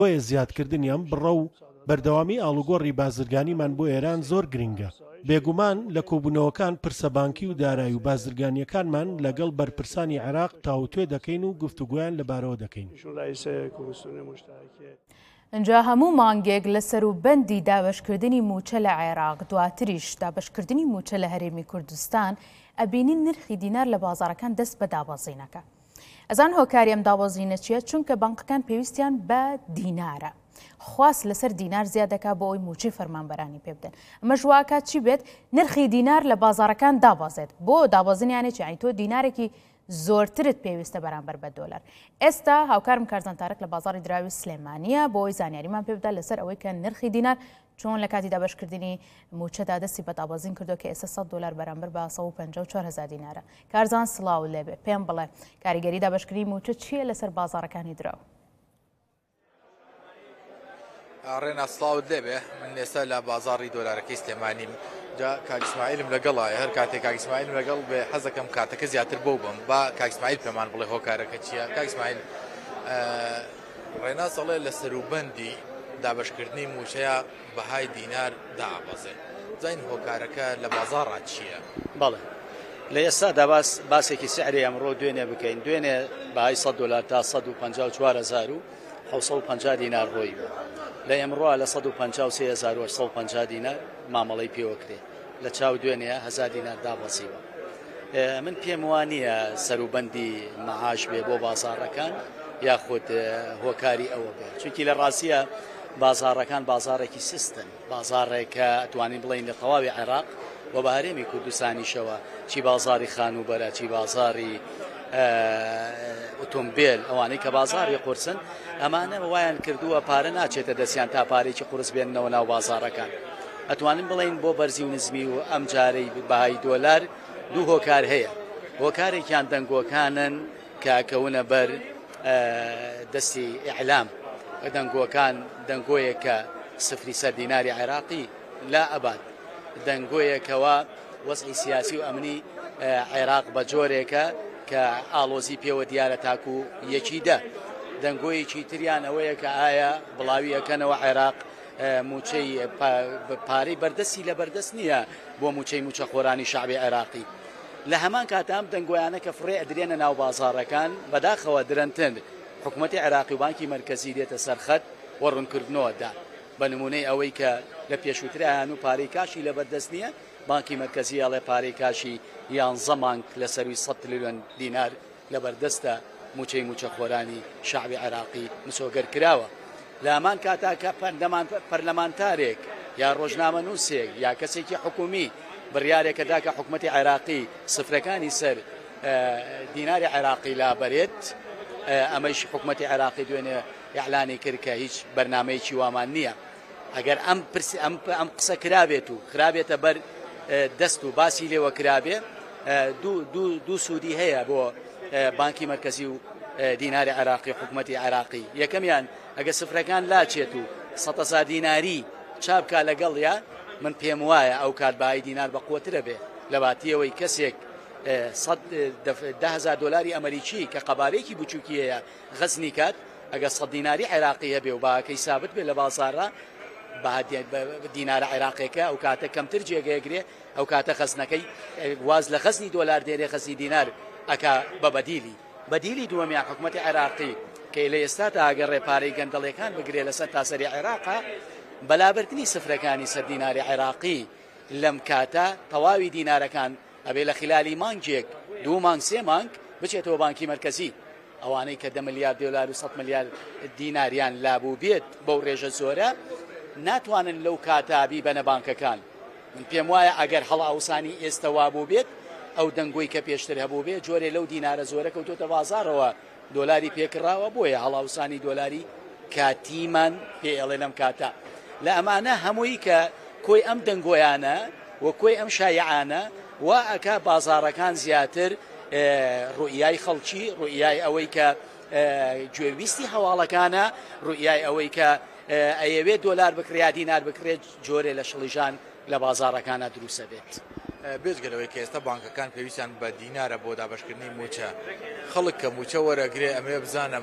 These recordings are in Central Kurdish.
بۆیە زیادکردنیان بڕە و بەردەوامی ئاڵوگۆڕی بازرگانیمان بۆ ئێران زۆر گرنگە. بێگومان لە کۆبوونەوەکان پرسە بانکی و دارایی و بازرگانیەکانمان لەگەڵ بەرپرسانی عێراق تاوتوێ دەکەین و گفتوگویان لەبارەوە دەکەین. اینجا هەموو مانگێک لە سەروبەندی دابەشکردنی موچە لە عێراق دواتریش دابەشکردنی موچە لە هەرێمی کوردستان ئەبینین نرخی دینار لە بازارەکان دەست بە دابەزینەکە. ئەزان هۆکاری ئەم دابەزینە چیە؟ چونکە بانکەکان پێویستیان بە دینارە. خواست لەسەر دینار زیاد دەکات بۆ ئەوی موچەی فەرمانبەرانی پێ بدەن. ئەمە ژواکات چی بێت؟ نرخی دینار لە بازارەکان دابەزێت. بۆ دابەزینیانێکی یعنی تۆ دینارێکی زۆرترت پێویستە بەرامبەر بە دۆلار. ئێستا هاوکارم کارزان تارک لە بازاری دراوی سلێمانیە بۆ ئەوی زانیاریمان پێ بدات لەسەر ئەوەی کە نرخی دینار چۆن لە کاتی دابەشکردنی موچەدا دەستی بە دابەزین کردو کە ئێستا 100 دلار بەرامبەر بە 154,000 دینارە. کارزان سڵاو لێبێ پێم بڵێ کاریگەری دابەشکردنی موچە چییە لەسەر بازارەکانی دراوە؟ ڕێنا سڵاوت لێبێ من ئێستا لە بازاڕی دۆلارەکەی سلێمانیم جا کاک ئیسماعیلم لەگەڵایە هەر کاتێک کاک ئیسماعیلم لەگەڵ بێ حەزەکەم کاتەکە زیاتر بۆ بم با کاک ئیسماعیل پێمان بڵێ هۆکارەکە چییە. کاک ئیسماعیل ڕێنا سەڵێ لە سەروبەندی دابەشکردنی موچەیە بەهای دینار دابەزێ زین هۆکارەکە لە بازاڕا چییە؟ بەڵێ لە ئێستادا باسێکی سعری ئەمڕۆ دوێنێ بکەین دوێنێ بەهای 100 دلار تا 154,750 دینار ڕۆی بوو. لە ئێمڕۆ لە 153,850 دینار مامەڵەی پێوەکرێ لە چاو دوێنێ 1000 دینار دابەزیوە. من پێم وانییە سەروبەندی مەعاش بێ بۆ بازارەکان یاخود هۆکاری ئەوە بێت چونکی لە ڕاستیە بازارەکان بازارێکی سستن بازارێکە ئەتوانین بڵین لە تەواوی عێراق و بە هەرێمی کوردستانیشەوە چی بازاری خانوبەرە چی بازاری ئۆتۆمبیل ئەوانەی کە بازاری قورسن ئەمانە وایان کردووە پارە ناچێتە دەستیان تا پارێکی قورس بێننەوە ناو بازارەکان. ئەتوانین بڵین بۆ بەرزی و نزمی و ئەم جارەی بەهای دۆلار دوو هۆکار هەیە. هۆکارێکیان دەنگۆکانن کاکەونە بەر دەستی ئیعلام دەنگۆکان دەنگۆیەکە 0 دیناری عێراقی لا ئەبات دەنگۆیەکەوە وەزعی سیاسی و ئەمنی عێراق بە جۆرێکە کە ئاڵۆزی پێوە دیارە تاکو یەکی دە دەنگۆیەکی تریان ئەوەیە کە ئایا بڵاوی ئەەکەنەوە عێراق موچەی پارەی بەردەستی لە بەردەست نییە بۆ موچەی موچەخۆرانی شعبی عێراقی. لە هەمان کاتام دەنگۆیانە کە فڕێ ئەدرێنە ناو بازارەکان بەداخەوە درەنتن حکوومەتی عێراقی و بانکی مەرکەزی دێتە سەرخەت و ڕوونکردنەوەدا بە نمونەی ئەوەی کە لە پێشووتریان و پارەی کاشی لە بەردەست نییە بانکی مەرکەزی ئەڵێ پارەی کاشی 11 مانگ لە سەروی 100 تریلیۆن دینار لە بەردەستە موچەی موچەخۆرانی شعبی عێراقی مسۆگەر کراوە. لە هەمان کاتاکە پەرلەمانتارێک یا ڕۆژنامە نووسێک یا کەسێکی حکومی بڕیارێکەدا کە حکوومەتی عێراقی سفرەکانی سەر دیناری عێراقی لا بەرێت ئەمەش حکوومەتی عێراقی دوێنێ ئیعلانی کرد کە هیچ بەرنامەیەکی وامان نییە. ئەگەر ئەم قسە کرابێت و خرابێتە بەر دەست و باسی لێوە کرابێ دوو سوودی هەیە بۆ بانکی مەرکەزی و دیناری عێراقی حکوومەتی عێراقی. یەکەمیان ئەگە سفرەکان لاچێت و 100,000 دیناری چاپکا لەگەڵ یا من پێم وایە ئەو کات بەهای دینار بەقوترە بێ لە باتیەوەی کەسێک 10,000 دلاری ئەمریکی کە قەبارەیەکی بچووکی هەیە غەزنی کات ئەگە 100 دیناری عێراقی هەبێ و باکەی سابت بێ لە بازارڕە دینارە عێراقیەکە ئەو کاتە کەمتر جێگەیەگرێ ئەو کاتە خەزنەکەی واز لە خەزنی دۆلار دێرێ خەزی دینار ئەکا بە بەدیلی دووەمیان حکوومەتی عێراقی کە لە ئێستا تا ئەگەڕێ پارەی گەندەڵیەکان بگرێ لەسەر تاسەری عێراقا بەلابردنی سفرەکانی سەر دیناری عێراقی لەم کاتە تەواوی دینارەکان ئەبێ لە خلالی مانگێک 2 مانگ 3 مانگ بچێتەوە بانکی مەرکەزی ئەوانەی کە 10 ملیار دلار و 100 ملیار دیناریان لابوو بێت بەو ڕێژە زۆرە ناتوانن لەو کاتابی بەنە بانکەکان. من پێم وایە ئەگەر هەڵاوسانی ئێستا وابوو بێت ئەو دەنگۆی کە پێشتر هەبوو بێت جۆرێ لەو دینارە زۆرە کەوتۆتە بازارەوە دۆلاری پێکراوە بۆیە هەڵاوسانی دۆلاری کاتیمان پێ ئەڵێ لەم کاتە لە ئەمانە هەمووی کە کۆی ئەم دەنگۆیانە و کۆی ئەم شایعانە و ئەکا بازارەکان زیاتر ڕوئیای خەڵکی ڕوئیای ئەوەی کە گوێویستی هەواڵەکانە ڕوئیای ئەوەی کە ئەیەوێت دۆلار بکرێ دینار بکرێت جۆرێ لە شڵیژان لە بازارەکانە دروستە بێت. بێزگەلەوەی کە ئێستا بانکەکان پێویستیان بە دینارە بۆ دابەشکردنی موچە خەڵک کە موچە وەرەگرێ ئەمرێ بزانم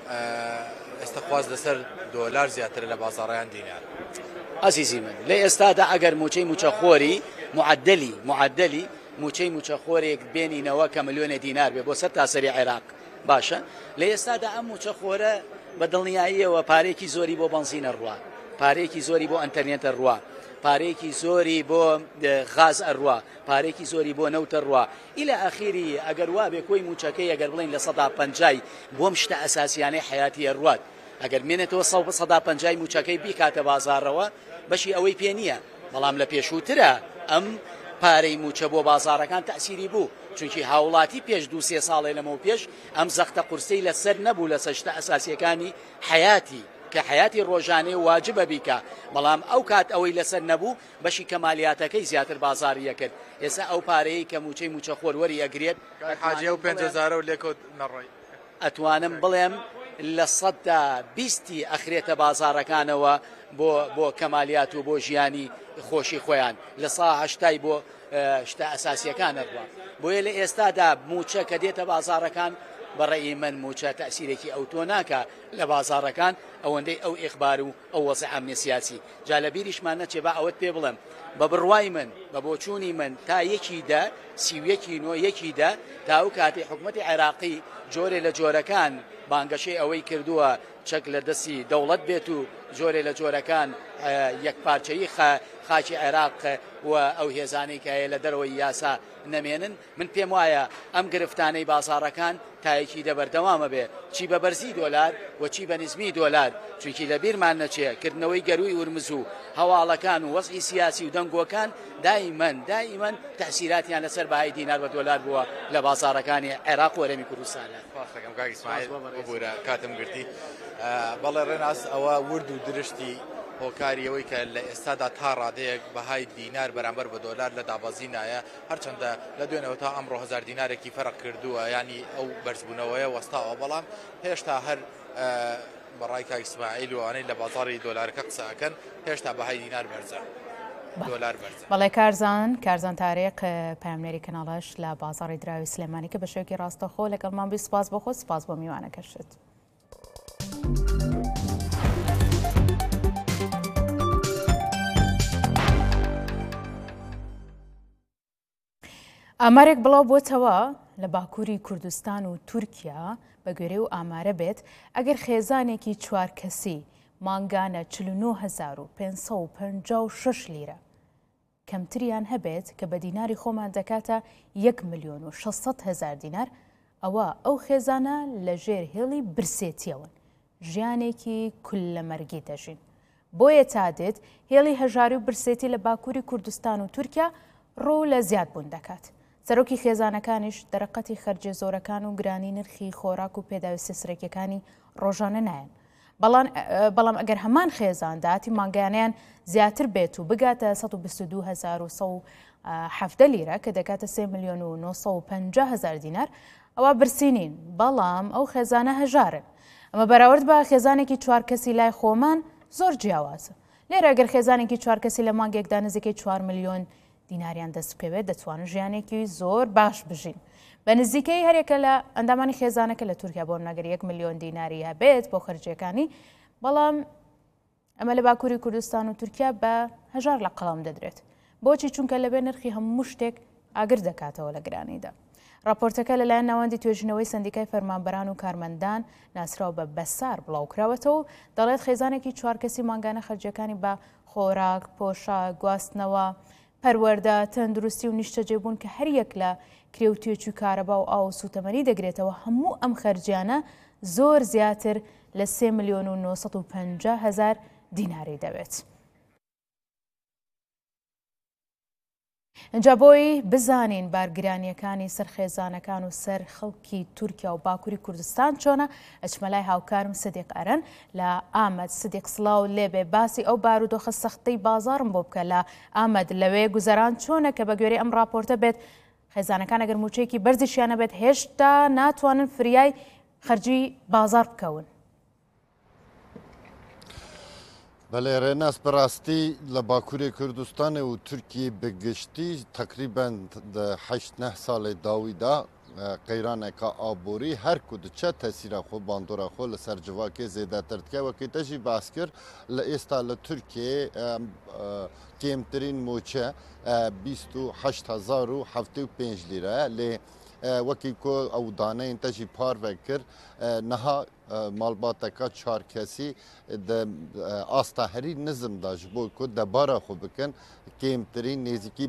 ئێستا خواز لەسەر دۆلار زیاتر لە بازاڕیان دینار. عزیزی من لە ئێستادا ئەگەر موچەی موچەخۆری معدلی موچەی موچەخۆرێک بێنینەوە کە ملیۆنە دینار بێ بۆ سەر تاسەری عێراق باشە لە ئێستادا ئەم موچەخۆرە بە دڵنیاییەوە پارێکی زۆری بۆ بنزینە ڕوا، پارێکی زۆری بۆ ئەنتەرنێتە ڕوا، پارێکی زۆری بۆ غاز ئەڕوا، پارێکی زۆری بۆ نەوتە ڕوا ئیلە ئەخیری ئەگەر وا بێ کۆی موچەکەی ئەگەر بڵین لە 150 بۆم شتە ئەساسیانەی حیاتی ئەڕوات ئەگەر مێنێتەوە 150 موچەکەی بیکاتە بازاڕەوە بەشی ئەوەی پێ نییە، بەڵام لە پێشووترە ئەم پارەی موچە بۆ بازاڕەکان تەسیری بوو چونکی هاوڵاتی پێش 2-3 ساڵێ لەمەوە پێش ئەم زەختە قورسەی لەسەر نەبوو لە سەشتە ئەساسیەکانی حیاتی کە حیاتی ڕۆژانەی واجبە بیکە، بەڵام ئەو کات ئەوەی لەسەر نەبوو بەشی کەمالیاتەکەی زیاتر بازاڕیە کرد. ئێستا ئەو پارەیە کە موچەی موچەخۆر وەری ئەگرێت حاجە و 5,000 لێکۆت نەڕۆی ئەتوانم بڵێم لە 120 ئەخرێتە بازاڕەکانەوە بۆ کەمالیات و بۆ ژیانی خۆشی خۆیان لە 180 بۆ شتە ئەساسیەکانە ڕوا. بۆیە لە ئێستادا موچە کە دێتە بازاڕەکان بەڕێی من موچە تەسیرێکی ئەو تۆ ناکە لە بازاڕەکان ئەوەندەی ئەو ئیخبار و ئەو وەزع ئەمنی سیاسی جا لە بیریشمان نەچێ با ئەوەت پێ بڵێم بە بڕوای من بە بۆچوونی من تا 1/31 تا ئەو کاتی حکومەتی عێراقی جۆرێ لە جۆرەکان بانگەشەی ئەوەی کردووە چەک لە دەستی دەوڵەت بێت و جۆرێ لە جۆرەکان یەکپارچەیی خاکی عێراق و ئەو هێزانەی کە لە دەرەوەی یاسا نەمێنن من پێم وایە ئەم گرفتانەی بازاڕەکان تایەکی دەبەردەوامە بێ چی بە بەرزی دۆلار و چی بە نزمی دۆلار چونکی لە بیرمان نەچێ کردنەوەی گەروی ورمز و هەواڵەکان و وەزعی سیاسی و دەنگۆکان دائیمەن تەسیراتیان لەسەر بەهای دینار بە دۆلار بووە لە بازاڕەکانی عێراق و هەرێمی کوردستانە. کاتم گرتی بەڵێ ڕێناس ئەوە ورد و درشتی هۆکاریەوەی کە لە ئێستادا تا ڕادەیەک بەهای دینار بەرامبەر بە دۆلار لە دابەزینایە هەرچەندە لە دوێنەوە تا ئەمڕۆ 1000 دینارێکی فەرق کردووە ینی ئەو بەرزبوونەوەیە وەستاوە بەڵام هێشتا هەر بەڕای کاک ئیسماعیل و ئەوانەی لە بازاڕی دۆلارەکە قسەکەن هێشتا بەهای دینار بەرزە دۆلار بەرزە. بەڵێ کارزان تارێق پامنێری کەناڵەش لە بازاڕی دراوی سلێمانی کە بە شێوەیەکی ڕاستەخۆ لەگەڵمان بی سپاس بۆ خۆ سپاس بۆ میوانەکەشت. ئامارێک بڵاو بۆتەوە لە باکووری کوردستان و تورکیا بە گوێرەی و ئامارە بێت ئەگەر خێزانێکی 4 کەسی مانگانە 49,556 لیرە کەمتریان هەبێت کە بە دیناری خۆمان دەکاتە 1,600,000 دینار ئەوە ئەو خێزانە لە ژێر هێڵی برسێتیەوەن ژیانێکی کولەمەرگی دەژین. بۆیە تا دێت هێڵی هەژاری و برسێتی لە باکووری کوردستان و تورکیا ڕۆ لە زیادبوون دەکات. سەرۆکی خێزانەکانیش دەرەقەتی خەرجێ زۆرەکان و گرانی نرخی خۆراک و پێداویستی سرەکیەکانی ڕۆژانە نایەن. بەڵام ئەگەر هەمان خێزان داهاتی مانگیانیان زیاتر بێت و بگاتە 122,170 لیرە کە دەکاتە 3,950,000 دینار ئەوە برسینین، بەڵام ئەو خێزانە هەژارن. ئەمە بەراورد بە خێزانێکی 4 کەسی لای خۆمان زۆر جیاوازە. لێرە ئەگەر خێزانێکی 4 کەسی لە مانگێکدا نزیکەی 4 ملیۆن دیناریان دەست بکەوێت دەتوانن ژیانێکی زۆر باش بژین. بە نزیکەی هەرێکە لە ئەندامانی خێزانەکە لە تورکیا بۆ نەگەر 1 ملیۆن دیناری هەبێت بۆ خەرجیەکانی، بەڵام ئەمە لە باکووری کوردستان و تورکیا بە هەژار لە قەڵام دەدرێت. بۆچی؟ چونکە لەبێ نرخی هەموو شتێک ئاگر دەکاتەوە لە گرانیدا. راپۆرتەکە لەلایەن ناوەندی توێژینەوەی سەندیکای فەرمانبەران و کارمەندان ناسراوە بە بەسار بڵاوکراوەتەوە و دەڵێت خێزانێکی 4 کەسی مانگانە خەرجیەکانی بە خۆراک، پۆشاک، گواستنەوە، پەروەردە، تەندروستی و نیشتە جێبوون کە هەر یەک لە کرێوتێکی کارەبا و ئاو سوتەمەنی دەگرێتەوە هەموو ئەم خەرجیانە زۆر زیاتر لە 3,950,000 دیناری دەوێت. اینجا بۆی بزانین بارگرانیەکانی سەر خێزانەکان و سەر خەڵکی تورکیا و باکووری کوردستان چۆنە ئەچمەلای هاوکارم سدیق ئەرەن لە ئامەد. سدیق سڵاو لێبێ باسی ئەو بارودۆخە سەختەی بازارم بۆ بکە لە ئامەد لەوێ گوزەران چۆنە کە بە گوێرەی ئەم راپۆرتە بێت خێزانەکان ئەگەر موچەیەکی بەرزیشیانە بێت هێشتا ناتوانن فریای خەرجی بازار بکەون. بله رناس براستی لباکوری کردستان و ترکیه بگشتی تقریبا 8-9 سال داویدا قەیرانێکە ئابووری هەرکو دچە تەسیرە خۆ باندۆرە خۆ لەسەر جوواکێ زێدەتر دکە وەکی تەژی باس کرد لە ئێستا لە تورکیە کێمترین موچە 28,075 لیرە لێ وەکی کۆ ئەو دانەین تەژی پارڤە کرد نەها مالباتەکە چارکەسی ئاستا هەری نزمدا ji bo ku debara xwe bikin kêmtirîn nêzîkî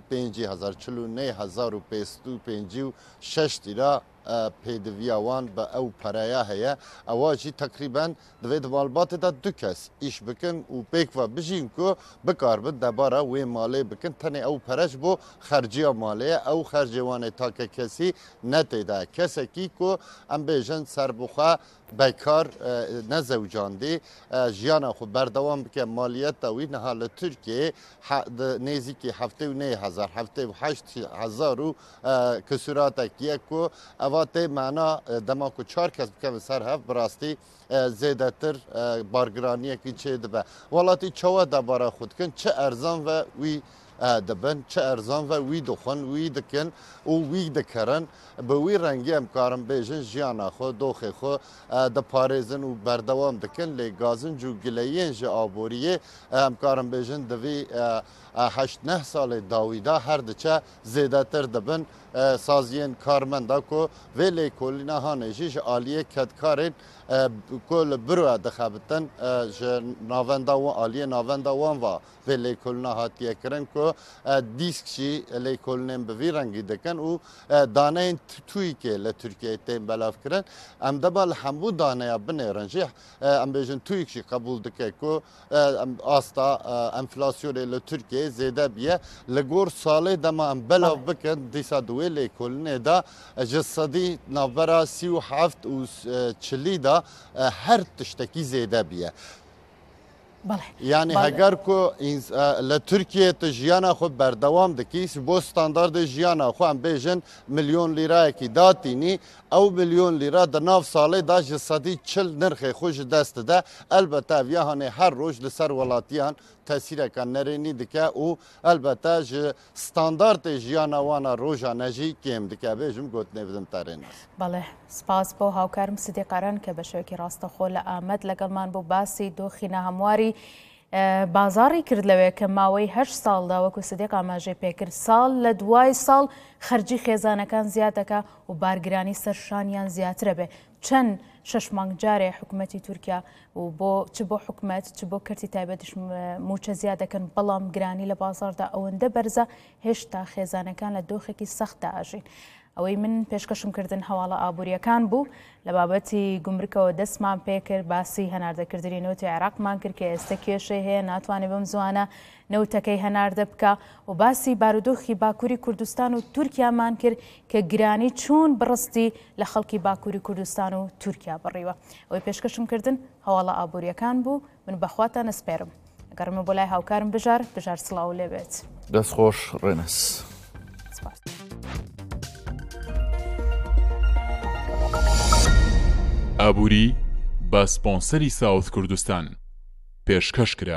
5,049,556 lîra pêdiviya wan bi ew pereya heye ewa jî teqrîben divê di malbatê de du kes îş bikin û pêk ve bijîn ku bikarbin debara wê malê bikin tenê ew pere ji bo xerciya malê ye ew xercê wan ê take kesî netê de kesekî ku em bêjin serbixwe bekar nezewcandî jiyana xwe berdewam bike maliyeta wî niha li Tirkiyeyê nêzîkî heftê û nê hezar heftê û 8,000 û küsuratekî ye ku eva tê mena dema ku çar kes bikevin ser hev bi rastî zêdetir bargiraniyekî çê dibe. Welatî çawa debara xwe dikin çi erzan ve wî dibin çi erzan ve wî dixwin wî dikin û wî dikerin bi wî rengî em karin bêjin jiyana xwe doxê xwe diparêzin û berdewam dikin lê gazin û gileyên ji aboriyê em karin bêjin divê 8 salê dawî da her diçe zêdetir dibin saziyên karmenda ku vê lêkolîna hanê jî ji aliyê kedkarên ku li biro dixebitin ji navenda aliyê navenda wan va vê lêkolîna hatiye kirin ku dîsk jî lêkolînên bi vî rengî dikin û daneyên tuyîkê li Tirkiyeyê tên belav kirin em deba li hemû daneya binêrin jî em bêjin tuyîk jî qebûl dike ku asta enflasyonê li Tirkiyeyê zêde biye li gor salê dema em belav bikin dîsa di wê lêkolînê de ji sedî navbera 37 û 40 da her tiştekî zêde biye. Yani heger ku li Tirkiyeyê tu jiyana xwe berdewam dikî bo standardê jiyana xwe em bêjin milyon lîrayekî datînî ew milyon lîra di nav salê da ji sedî çil nirxê xwe ji dest dide elbette ev hanê her roj li ser welatiyan tesîreka nerênî dike û elbette ji standardê jiyana wana roja ne jî kêm dike bêjim gotinê bidim terên. بەڵێ سپاس بۆ هاوکارم سدیقاران کە بە شێوەیەکی ڕاستەخۆ لە ئامەد لەگەڵمان بۆ باسی دۆخینە هەمواری بازاڕی کرد لەوەیە کە ماوەی 8 ساڵدا وەکو سدیق ئاماژەی پێکرد ساڵ لە دوای ساڵ خەرجی خێزانەکان زیاد دەکا و بارگرانی سەرشانیان زیاترە بێ چەند 6 مانگ جارێ حکوومەتی تورکیا و چ بۆ حکوومەت چ بۆ کەرتی تایبەتیش موچە زیاد دەکەن بەڵام گرانی لە بازاردا ئەوەندە بەرزە هێشتا خێزانەکان لە دۆخێکی سەختدا ئاژین. ئەوەی من پێشکەشم کردن هەواڵە ئابوووریەکان بوو لە بابەتی گومرکەوە دەستمان پێکرد باسی هەناردەکردنی نەوتی عێراقمان کرد کە ئێستا کێشەی هەیە ناتوانێت بەم زوانە نەوتەکەی هەناردە بکە و باسی بارودۆخی باکووری کوردستان و تورکیامان کرد کە گرانی چوون بڕستی لە خەڵکی باکووری کوردستان و تورکیا بڕیوە. ئەوەی پێشکەشم کردن هەواڵە ئابوووریەکان بوو من بەخواتان ئەسپێرم ئەگەرمە بۆ لای هاوکارم بژار سڵاو لێبێت دەستخۆش ڕێنەس. ئابووری بە سپۆنسەری ساوت کوردستان پێشکەش کرا.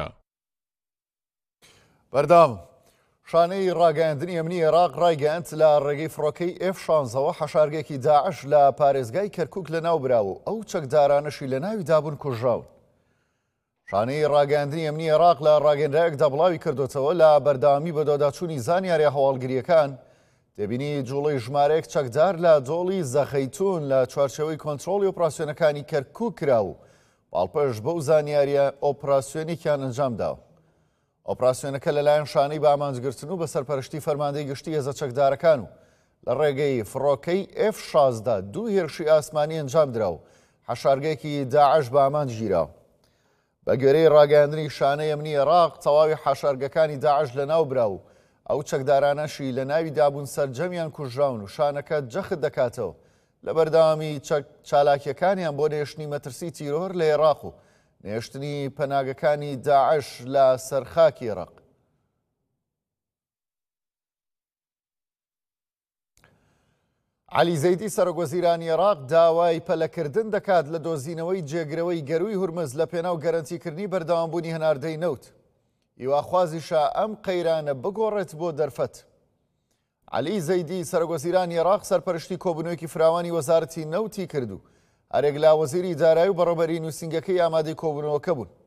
بەردام شانەی ڕاگەاندنی ئەمنی عێراق ڕایگەاند لە ڕێگەی فڕۆکەی F-16 حەشارگێکی داعش لە پارێزگای کەرکووک لە ناو براوە و ئەو چەکدارانەشی لە ناوی دابوون کوژراون. شانەی ڕاگەاندنی ئەمنی عێراق لە ڕاگەندراەکدا بڵاوی کردوتەوە لە بەرداوامی بەدۆداچوونی زانیاری هەواڵگریەکان دەبینی جوڵەی ژمارەیەک چەکدار لە دۆڵی زەخەیتون لە چوارچەوەی کۆنتترۆلی ئۆپراسیۆنەکانی کەرکووک کرا و باڵپەش بەو زانیاریە ئۆپراسیۆنێکیان ئەنجامداوە. ئۆپراسیۆنەکە لەلایەن شانەی بە ئامانجگرتن و بە سەرپەرشتی فەرماندەی گشتی هێزە چەکدارەکان و لە ڕێگەی فڕۆکەی F-16 دوو هێرشی ئاسمانی ئەنجام درا و حەشارگەیەکی داعش بە ئامان گیراوە. بە گوێرەی ڕاگەاندنی شانەی ئەمنی عێراق تەواوی حەشارگەکانی داعش لە ناو برا و ئەو چەکدارانەشی لە ناوی دابوون سەرجەمیان کوژراون و شانەکە جەخت دەکاتەوە لە بەردەوامی چالاکیەکانیان بۆ نێشتنی مەترسی تیرۆر لە عێراق و نێشتنی پەناگەکانی داعش لە سەرخاکی عێراق. عەلی زەیدی سەرۆکوەزیرانی عێراق داوای پەلەکردن دەکات لە دۆزینەوەی جێگرەوەی گەروی هورمز لە پێناو گەرەنتیکردنی بەردەوامبوونی هەناردەی نەوت. هیواخوازیشە ئەم قەیرانە بگۆڕێت بۆ دەرفەت. عەلی زەیدی سەرۆکوەزیرانی عێراق سەرپەرشتی کۆبوونەوەیەکی فراوانی وەزارەتی نەوتی کردو هەرێک لا وەزیری دارایی و بەڕێوەبەری نووسینگەکەی ئامادەی کۆبوونەوەکە بوون.